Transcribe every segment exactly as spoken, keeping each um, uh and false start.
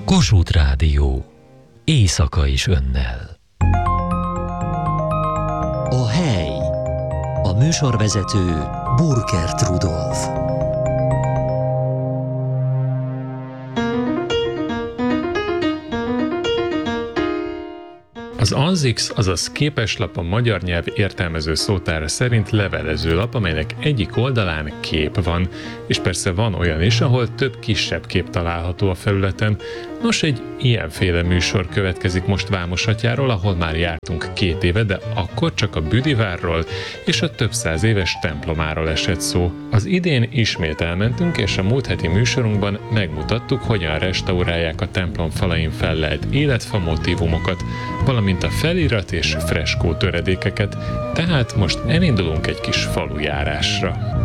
Kossuth Rádió. Éjszaka is önnel. A hely. A műsorvezető Burkert Rudolf. Az Anzix, azaz képeslap a magyar nyelv értelmező szótára szerint levelező lap, amelynek egyik oldalán kép van, és persze van olyan is, ahol több kisebb kép található a felületen. Nos, egy ilyenféle műsor következik most Vámosatyáról, ahol már jártunk két éve, de akkor csak a Büdivárról és a több száz éves templomáról esett szó. Az idén ismét elmentünk, és a múlt heti műsorunkban megmutattuk, hogyan restaurálják a templom falain fellelt életfa motívumokat, valamint a felirat és freskó töredékeket, tehát most elindulunk egy kis falujárásra.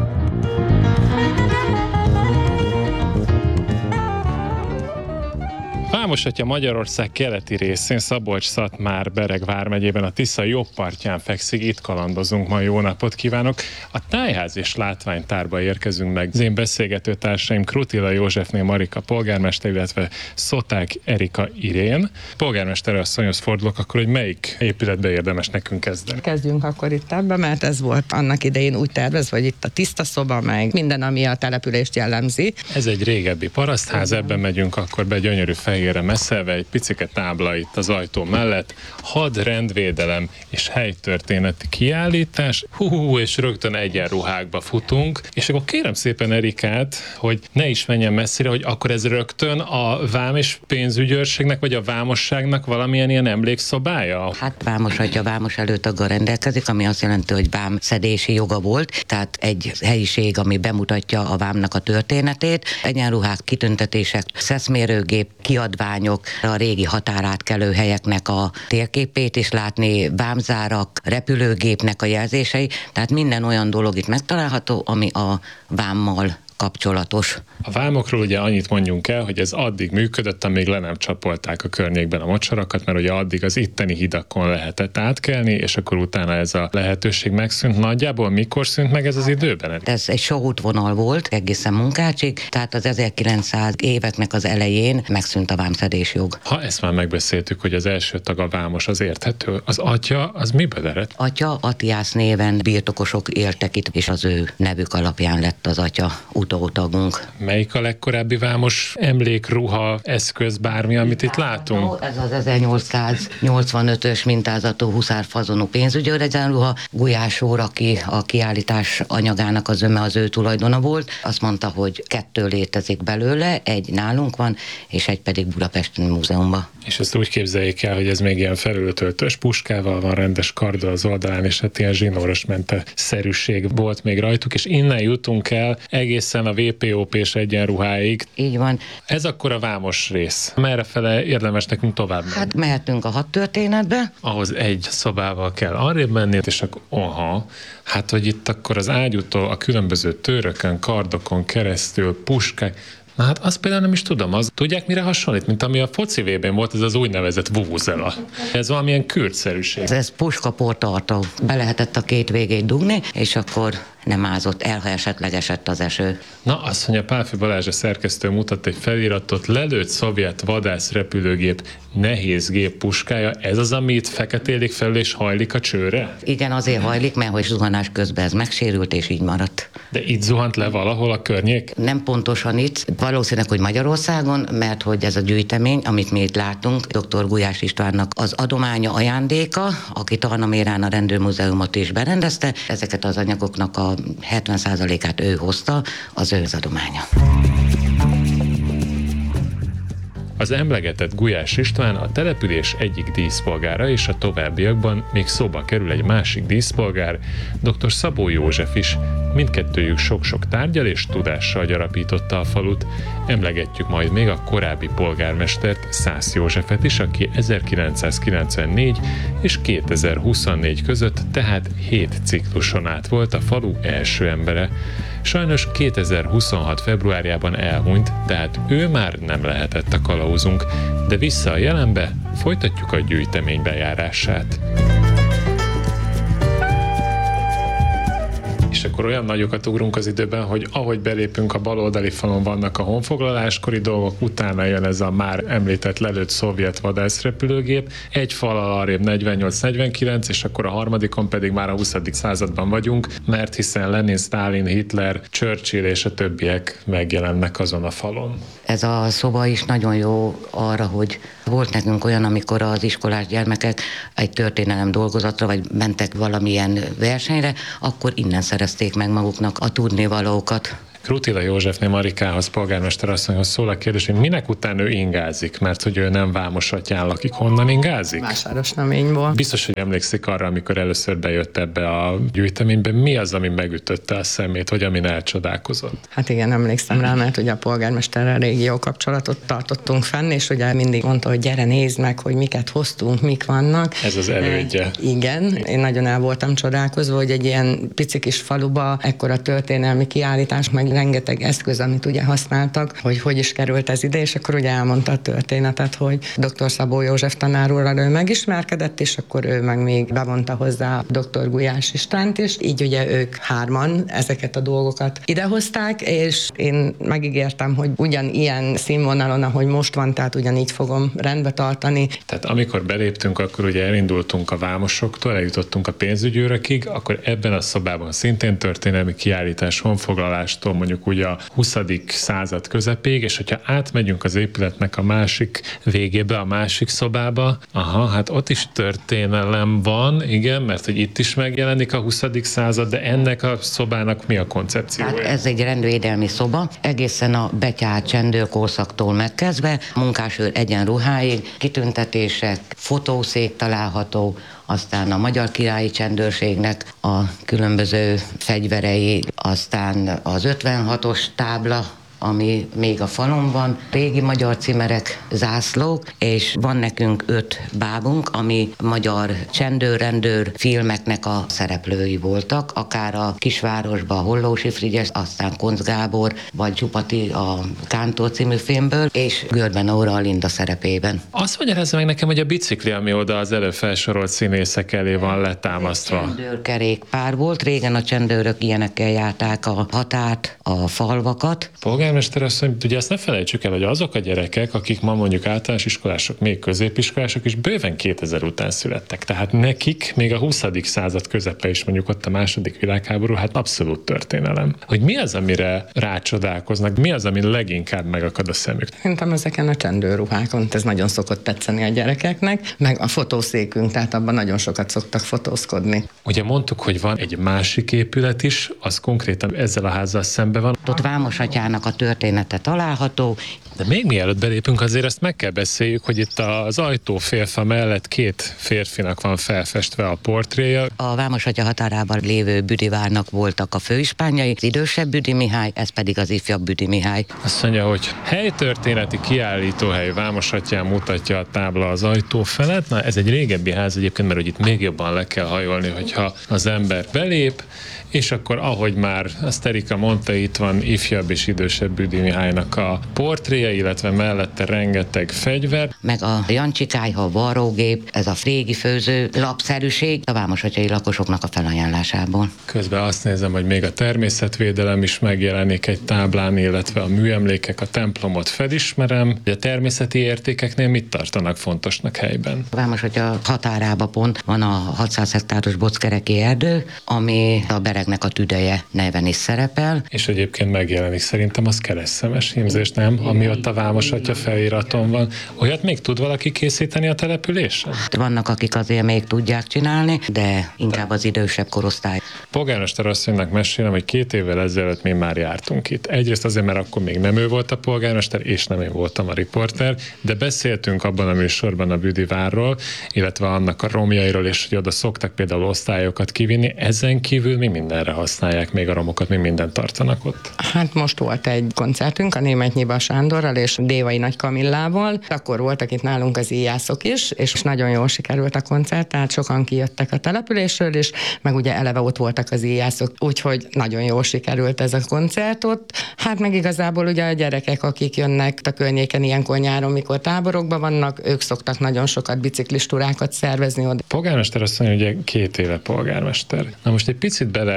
Vámosatya Magyarország keleti részén, Szabolcs-Szatmár-Bereg vármegyében a Tisza jobb partján fekszik, itt kalandozunk ma, jó napot kívánok! A Tájház és Látványtárba érkezünk meg. Az én beszélgető társaim Krutila Józsefné Marika polgármester, illetve Szoták Erika Irén. Polgármester asszonyhoz fordulok, akkor hogy melyik épületbe érdemes nekünk kezdeni? Kezdjünk akkor itt ebbe, mert ez volt annak idején úgy tervezve, hogy itt a tiszta szoba, meg minden, ami a települést jellemzi. Ez egy régebbi parasztház, ebben megyünk akkor be, gyönyörű fehérre messzelve, egy picike tábla itt az ajtó mellett, had, rendvédelem és helytörténeti kiállítás, hú, és rögtön egyenruhákba futunk, és akkor kérem szépen Erikát, hogy ne is menjen messzire, hogy akkor ez rögtön a vám és pénzügyőrségnek, vagy a vámosságnak valamilyen ilyen emlékszobája? Hát Vámosatya vámos előtaggal rendelkezik, ami azt jelenti, hogy vámszedési joga volt, tehát egy helyiség, ami bemutatja a vámnak a történetét, egyenruhák, kitüntetések, szeszmérőgép, kiadványok, a régi határátkelő helyeknek a térképét is látni, vámzárak, repülőgépnek a jelzései, tehát minden olyan dolog itt megtalálható, ami a vámmal kapcsolatos. A vámokról ugye annyit mondjunk el, hogy ez addig működött, amíg le nem csapolták a környékben a mocsarakat, mert ugye addig az itteni hidakon lehetett átkelni, és akkor utána ez a lehetőség megszűnt. Nagyjából mikor szűnt meg ez az időben? Ez egy sóútvonal volt egészen Munkácsig, tehát az ezerkilencszáz éveknek az elején megszűnt a vámszedés jog. Ha ezt már megbeszéltük, hogy az első tag a vámos, az érthető. Az atya, az miből ered? Atya, Attiász néven birtokosok éltek itt, és az ő nevük alapján lett az atya utótagunk. Melyik a legkorábbi vámos emlék, ruha, eszköz, bármi, amit itt látunk? Ez az ezernyolcszáznyolcvanötös mintázatú huszárfazonú pénzügyőr egyenruha. Gulyás úr, aki a kiállítás anyagának az öme, az ő tulajdona volt, azt mondta, hogy kettő létezik belőle, egy nálunk van, és egy pedig Budapesti Múzeumban. És ezt úgy képzeljék el, hogy ez még ilyen felültöltős puskával van, rendes karddal az oldalán, és hát ilyen zsinóros mente szerűség volt még rajtuk, és innen jutunk el egészen a vé pé o pés egyenruháig. Így van. Ez akkor a vámos rész. Merrefele érdemes nekünk tovább menni? Hát mehetünk a hadtörténetbe. Ahhoz egy szobával kell arrébb menni, és akkor aha, hát hogy itt akkor az ágyútól a különböző törökön, kardokon keresztül, puskák. Na hát azt például nem is tudom, az tudják mire hasonlít, mint ami a foci vében volt, ez az úgynevezett vuvuzela. Ez valamilyen kürtszerűség. Ez, ez puskaportartó. Be lehetett a két végét dugni, és akkor nem ázott el, ha esetleg esett az eső. Na, azt mondja, Pálfi Balázs a szerkesztő mutat egy feliratot, lelőtt szovjet vadász repülőgép nehéz gép puskája, ez az, ami itt feketélik felül és hajlik a csőre? Igen, azért hajlik, mert hogy zuhanás közben ez megsérült, és így maradt. De itt zuhant le valahol a környék? Nem pontosan itt, valószínűleg, hogy Magyarországon, mert hogy ez a gyűjtemény, amit mi itt látunk, dr. Gulyás Istvánnak az adománya, ajándéka, aki Tarnamérán a Rendőrmúzeumot is berendezte, ezeket az anyagoknak a hetven százalékát ő hozta, az ő adománya. Az emlegetett Gulyás István a település egyik díszpolgára, és a továbbiakban még szóba kerül egy másik díszpolgár, dr. Szabó József is. Mindkettőjük sok-sok tárgyal és tudással gyarapította a falut. Emlegetjük majd még a korábbi polgármestert, Szász Józsefet is, aki ezerkilencszázkilencvennégy és kétezer-huszonnégy között, tehát hét cikluson át volt a falu első embere. Sajnos kétezer-huszonhat februárjában elhunyt, tehát ő már nem lehetett a kalauzunk, de vissza a jelenbe, folytatjuk a gyűjtemény bejárását. És akkor olyan nagyokat ugrunk az időben, hogy ahogy belépünk, a baloldali falon vannak a honfoglaláskori dolgok, utána jön ez a már említett lelőtt szovjet vadászrepülőgép, egy fal arrébb negyvennyolc negyvenkilenc, és akkor a harmadikon pedig már a huszadik században vagyunk, mert hiszen Lenin, Sztálin, Hitler, Churchill és a többiek megjelennek azon a falon. Ez a szoba is nagyon jó arra, hogy volt nekünk olyan, amikor az iskolás gyermekek egy történelem dolgozatra, vagy mentek valamilyen versenyre, akkor innen szerezték meg maguknak a tudnivalókat. Krutila Józsefné Marikához, polgármester asszonyhoz szól a kérdés, hogy minek után ő ingázik, mert hogy ő nem Vámosatyán lakik. Honnan ingázik? Vásárosnaményból. Biztos, hogy emlékszik arra, amikor először bejött ebbe a gyűjteménybe, mi az, ami megütötte a szemét, vagy amin elcsodálkozott? Hát igen, emlékszem rá, mert ugye a polgármesterrel régi jó kapcsolatot tartottunk fenn, és ugye mindig mondta, hogy gyere, nézd meg, hogy miket hoztunk, mik vannak. Ez az elődje. E, igen, én nagyon el voltam csodálkozva, hogy egy ilyen pici kis faluba ekkora történelmi kiállítás, meg rengeteg eszköz, amit ugye használtak, hogy hogy is került ez ide, és akkor ugye elmondta a történetet, hogy dr. Szabó József tanár úrral ő megismerkedett, és akkor ő meg még bevonta hozzá dr. Gulyás Istvánt is, így ugye ők hárman ezeket a dolgokat idehozták, és én megígértem, hogy ugyanilyen színvonalon, ahogy most van, tehát ugyanígy fogom rendbe tartani. Tehát amikor beléptünk, akkor ugye elindultunk a vámosoktól, eljutottunk a pénzügyőrökig, akkor ebben a szobában szintén történelmi kiállítás, honfoglalástól mondjuk ugye a huszadik század közepéig, és hogyha átmegyünk az épületnek a másik végébe, a másik szobába, aha, hát ott is történelem van, igen, mert hogy itt is megjelenik a huszadik század, de ennek a szobának mi a koncepciója? Hát ez egy rendvédelmi szoba, egészen a betyár csendőrszaktól megkezdve, munkásőr egyenruháig, kitüntetések, fotószék található, aztán a Magyar Királyi Csendőrségnek a különböző fegyverei, aztán az ötvenhatos tábla, ami még a falon van, régi magyar cimerek, zászlók, és van nekünk öt bábunk, ami magyar csendőr-rendőr filmeknek a szereplői voltak, akár a Kisvárosban Hollósi Frigyes, aztán Koncz Gábor, vagy Csupati a Kántor című filmből, és Görbe Nóra a Linda szerepében. Azt magyarázza meg nekem, hogy a bicikli, ami oda az előbb felsorolt színészek elé van letámasztva. Csendőrkerékpár volt, régen a csendőrök ilyenekkel járták a határt, a falvakat. Polgármester asszony, ugye azt ne felejtsük el, hogy azok a gyerekek, akik ma mondjuk általános iskolások, még középiskolások is bőven kétezer után születtek. Tehát nekik még a huszadik század közepe is, mondjuk ott a második világháború, hát abszolút történelem. Hogy mi az, amire rácsodálkoznak, mi az, ami leginkább megakad a szemük? Szerintem ezeken a csendőrruhákon, ez nagyon szokott tetszeni a gyerekeknek, meg a fotószékünk, tehát abban nagyon sokat szoktak fotózkodni. Ugye mondtuk, hogy van egy másik épület is, az konkrétan ezzel a házzal szembe van. Ott Vámosatyának a története található. De még mielőtt belépünk, azért ezt meg kell beszéljük, hogy itt az ajtófélfa mellett két férfinak van felfestve a portréja. A Vámosatya határában lévő Büdivárnak voltak a főispánjai, az idősebb Büdi Mihály, ez pedig az ifjabb Büdi Mihály. Azt mondja, hogy helytörténeti kiállítóhely Vámosatyán mutatja a tábla az ajtó felett. Na, ez egy régebbi ház egyébként, mert hogy itt még jobban le kell hajolni, hogyha az ember belép, és akkor ahogy már a Szterika mondta, itt van ifjabb és idősebb Büdi Mihálynak a portréja, illetve mellette rengeteg fegyver. Meg a Jancsikályha varrógép, ez a régi főző lapszerűség a vámosatyai lakosoknak a felajánlásából. Közben azt nézem, hogy még a természetvédelem is megjelenik egy táblán, illetve a műemlékek, a templomot felismerem. A természeti értékeknél mit tartanak fontosnak helyben? A Vámosatya határába pont van a hatszáz hektáros Bockereki erdő, ami a beregnek a tüdeje neven is szerepel. És egyébként megjelenik szerintem az keresztszemes hímzés, nem? Ami ott a Vámosatya feliraton van. Olyat még tud valaki készíteni a településen? Vannak, akik azért még tudják csinálni, de inkább az idősebb korosztály. Polgármester asszonynak mesélem, hogy két évvel ezelőtt mi már jártunk itt. Egyrészt azért, mert akkor még nem ő volt a polgármester, és nem én voltam a riporter, de beszéltünk abban a műsorban a Büdivárról, illetve annak a romjairól, és hogy oda szoktak például osztályokat kivinni. Ezen kívül mi mindenre használják még a romokat, mi mindent tartanak ott? Hát most volt egy koncertünk a Németh Nyiba Sándorral és Dévai Nagy Kamillával. Akkor voltak itt nálunk az íjászok is, és nagyon jól sikerült a koncert, tehát sokan kijöttek a településről is, meg ugye eleve ott voltak az íjászok, úgyhogy nagyon jól sikerült ez a koncert ott. Hát meg igazából ugye a gyerekek, akik jönnek a környéken ilyenkor nyáron, mikor táborokban vannak, ők szoktak nagyon sokat biciklistúrákat szervezni oda. Polgármester azt mondja, hogy ugye két éve polgármester. Na most egy picit bele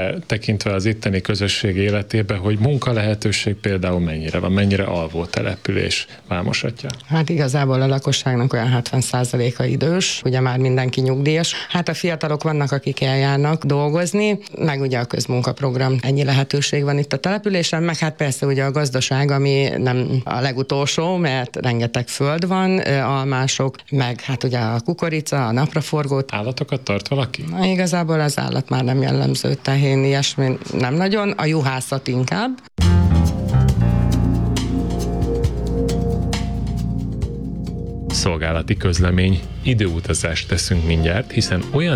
beletekintve az itteni közösség életébe, hogy munka lehetőség például mennyire van, mennyire alvó település Vámosatya? Hát igazából a lakosságnak olyan hetven százaléka idős, ugye már mindenki nyugdíjas. Hát a fiatalok vannak, akik eljárnak dolgozni, meg ugye a közmunkaprogram, ennyi lehetőség van itt a településen, meg hát persze ugye a gazdaság, ami nem a legutolsó, mert rengeteg föld van, almások, meg hát ugye a kukorica, a napraforgót. Állatokat tart valaki? Na, igazából az állat már nem jellemző, tehén, ilyesmi nem nagyon, a juhászat inkább. Szolgálati közlemény. Időutazást teszünk mindjárt, hiszen olyan